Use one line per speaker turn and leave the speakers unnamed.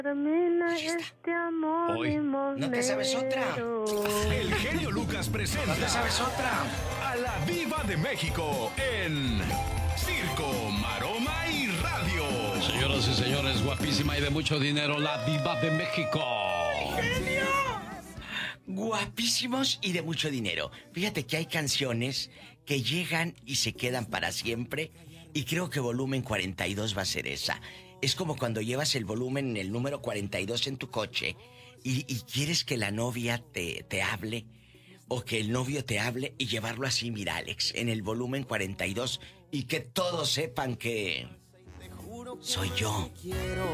Termina este amor.
Hoy.
¿No te sabes otra?
El genio Lucas presenta.
¿No te sabes otra?
A la Diva de México en Circo, Maroma y Radio.
Señoras y señores, guapísima y de mucho dinero, la Diva de México.
Guapísimos y de mucho dinero. Fíjate que hay canciones que llegan y se quedan para siempre. Y creo que volumen 42 va a ser esa. Es como cuando llevas el volumen, el número 42 en tu coche y quieres que la novia te hable o que el novio te hable y llevarlo así, mira, Alex, en el volumen 42 y que todos sepan que soy yo.